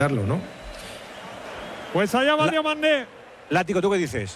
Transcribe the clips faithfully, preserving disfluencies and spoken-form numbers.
¿no? Pues allá va Diomandé. Látigo, ¿tú qué dices?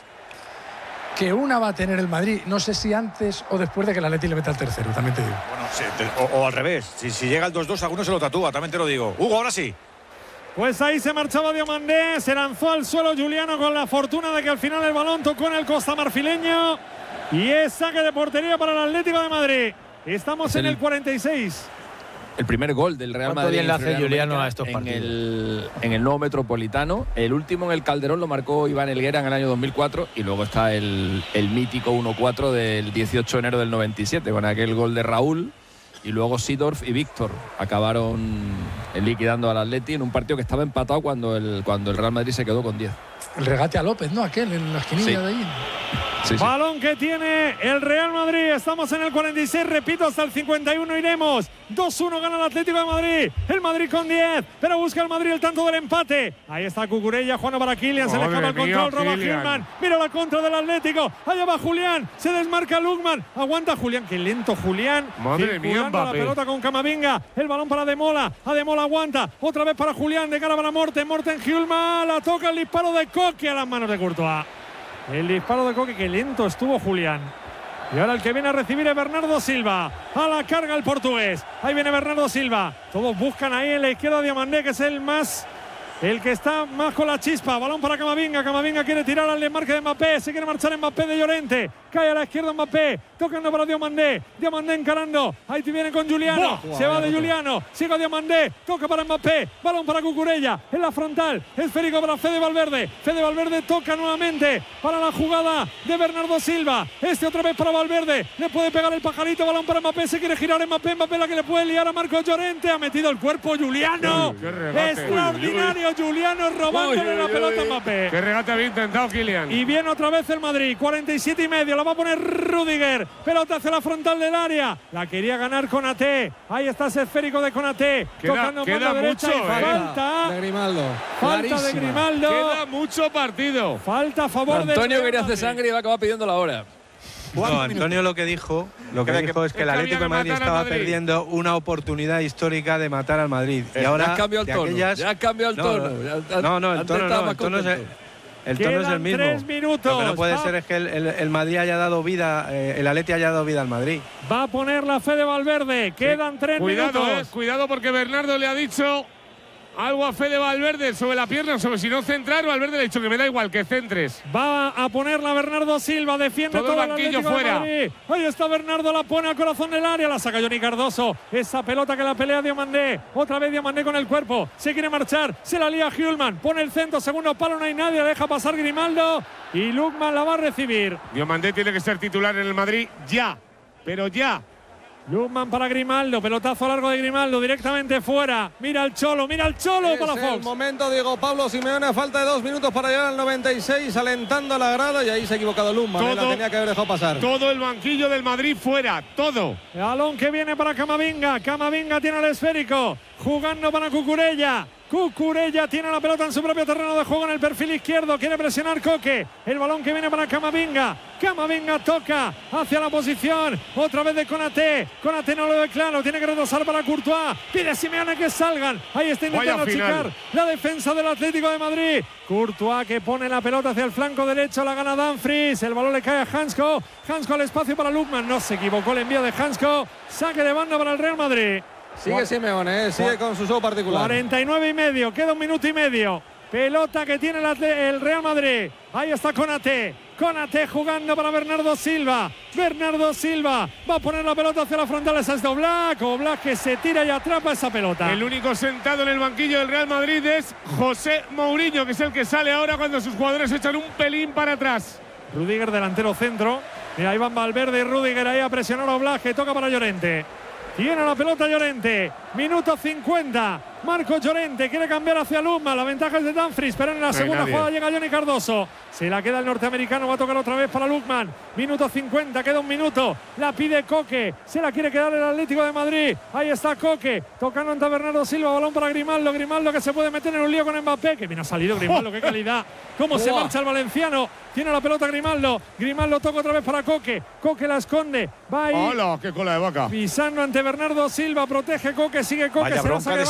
Que una va a tener el Madrid, no sé si antes o después de que el Atleti le meta el tercero, también te digo. Bueno, sí, te, o, o al revés, si, si llega el dos dos, alguno se lo tatúa, también te lo digo. Hugo, ahora sí. Pues ahí se marchaba Diomandé, se lanzó al suelo Juliano con la fortuna de que al final el balón tocó en el costamarfileño y es saque de portería para el Atlético de Madrid. Estamos es en el, el cuarenta y seis. El primer gol del Real Madrid bien le hace Juliano a estos en partidos. el, en el nuevo Metropolitano. El último en el Calderón lo marcó Iván Helguera en el año dos mil cuatro y luego está el, el mítico uno cuatro del dieciocho de enero del noventa y siete con aquel gol de Raúl. Y luego Seedorf y Víctor acabaron liquidando al Atleti en un partido que estaba empatado cuando el, cuando el Real Madrid se quedó con diez. El regate a López, ¿no? Aquel en la esquinilla Sí. de ahí. Sí, sí. Balón que tiene el Real Madrid. Estamos en el cuarenta y seis, repito, hasta el cincuenta y uno iremos. dos uno gana el Atlético de Madrid. El Madrid con diez, pero busca el Madrid el tanto del empate. Ahí está Cucurella, Juan para Kylian, se le escapa el control, roba Gilman. Mira la contra del Atlético. Allá va Julián, se desmarca Lukman. Aguanta Julián, qué lento Julián. Madre mía, la pelota con Camavinga. El balón para Demola. A Demola aguanta. Otra vez para Julián, de cara para Morten. Morten Gilman, la toca el disparo de Coque a las manos de Courtois. El disparo de Coque, que lento estuvo Julián. Y ahora el que viene a recibir es Bernardo Silva. A la carga el portugués. Ahí viene Bernardo Silva. Todos buscan ahí en la izquierda a Diomandé, que es el más... El que está más con la chispa. Balón para Camavinga. Camavinga quiere tirar al desmarque de Mbappé. Se quiere marchar Mbappé de Llorente. Cae a la izquierda Mbappé. Tocando para Diomandé. Diomandé encarando. Ahí te viene con Juliano. Buah, Se va de buah, Juliano. Sigue Diomandé. Toca para Mbappé. Balón para Cucurella. En la frontal. Esférico para Fede Valverde. Fede Valverde toca nuevamente para la jugada de Bernardo Silva. Este otra vez para Valverde. Le puede pegar el pajarito. Balón para Mbappé. Se quiere girar Mbappé. Mbappé la que le puede liar a Marcos Llorente. Ha metido el cuerpo Juliano. Uy, qué regate. Extraordinario. Juliano robándole Uy, uy, la uy, pelota a uy. Mbappé. Qué regate había intentado Kylian. Y viene otra vez el Madrid, cuarenta y siete y medio, la va a poner Rüdiger, pelota hacia la frontal del área, la quería ganar Konaté, ahí está ese esférico de Konaté, Queda- tocando queda mano derecha mucho, y eh. falta, de Grimaldo. falta de Clarísima. Grimaldo, Queda mucho partido. falta a favor de Antonio quería hacer sangre y va a acabar pidiendo la hora. No, Antonio lo que dijo, lo que Que- dijo es que el es que Atlético de había que Madrid matar al estaba Madrid. perdiendo una oportunidad histórica de matar al Madrid. Y Ya ahora has cambiado el de tono, aquellas- ya has cambiado el No, tono. no, Ya- No, no, el antes tono estaba no, más el tono es el, contento. el tono es Quedan el mismo. tres minutos. Lo que no puede Va- ser es que el, el, el Madrid haya dado vida, eh, el Atleti haya dado vida al Madrid. Va a poner la Fede Valverde, quedan tres Cuidado, minutos. eh, cuidado porque Bernardo le ha dicho algo a Fede Valverde sobre la pierna, sobre si no centrar. Valverde le ha dicho que me da igual, que centres. Va a ponerla Bernardo Silva, defiende Todo el todo, banquillo Atlético de fuera. Madrid. Ahí está Bernardo, la pone al corazón del área, la saca Johnny Cardoso. Esa pelota que la pelea Diomandé. Otra vez Diomandé con el cuerpo. Se quiere marchar, se la lía Hjulman. Pone el centro, segundo palo, no hay nadie, deja pasar Grimaldo. Y Lukman la va a recibir. Diomandé tiene que ser titular en el Madrid ya, pero ya. Lukman para Grimaldo, pelotazo largo de Grimaldo, directamente fuera. Mira el Cholo, mira el Cholo Es para el Fox. momento, Diego Pablo Simeone, a falta de dos minutos para llegar al noventa y seis, alentando a la grada, y ahí se ha equivocado Lukman, eh, la Todo- tenía que haber dejado pasar. Todo el banquillo del Madrid fuera, todo. Balón que viene para Camavinga. Camavinga tiene el esférico. Jugando para Cucurella. Cucurella tiene la pelota en su propio terreno de juego en el perfil izquierdo. Quiere presionar Coque. El balón que viene para Camavinga. Camavinga toca hacia la posición. Otra vez de Konaté. Konaté no lo ve claro. Tiene que retrasar para Courtois. Pide Simeone que salgan. Ahí está intentando Vaya final. achicar la defensa del Atlético de Madrid. Courtois que pone la pelota hacia el flanco derecho. La gana Dumfries. El balón le cae a Hansko. Hansko al espacio para Lukman. No se equivocó el envío de Hansko. Saque de banda para el Real Madrid. Sigue Simeone, eh, sigue con su show particular. cuarenta y nueve y medio, queda un minuto y medio. Pelota que tiene el, Atle- el Real Madrid. Ahí está Konaté. Konaté jugando para Bernardo Silva. Bernardo Silva va a poner la pelota hacia la frontal. Esa es de Oblak. Oblak que se tira y atrapa esa pelota. El único sentado en el banquillo del Real Madrid es José Mourinho, que es el que sale ahora cuando sus jugadores echan un pelín para atrás. Rüdiger delantero centro. Mira, ahí van Valverde y Rüdiger ahí a presionar a Oblak, que toca para Llorente. Tiene la pelota Llorente. Minuto cincuenta. Marco Llorente quiere cambiar hacia Lukman. La ventaja es de Dumfries, pero en la No hay segunda nadie. jugada llega Johnny Cardoso. Se la queda el norteamericano. Va a tocar otra vez para Lukman. Minuto cincuenta. Queda un minuto. La pide Coque. Se la quiere quedar el Atlético de Madrid. Ahí está Coque. Tocando ante Bernardo Silva. Balón para Grimaldo. Grimaldo que se puede meter en un lío con Mbappé. Que bien ha salido Grimaldo. Qué calidad. Cómo se Buah. marcha el valenciano. Tiene la pelota Grimaldo. Grimaldo toca otra vez para Coque. Coque la esconde. Va ahí. ¡Hola! ¡Qué cola de vaca! Pisando ante Bernardo Silva. Protege Coque. Sigue Coque. Vaya se la bronca saca de de banda para Simeone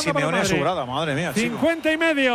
su grada, madre mía. cincuenta y medio.